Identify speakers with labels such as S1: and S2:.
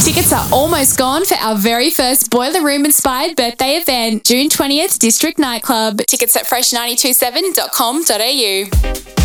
S1: Tickets are almost gone for our very first Boiler Room inspired birthday event, June 20th, District Nightclub. Tickets at fresh927.com.au.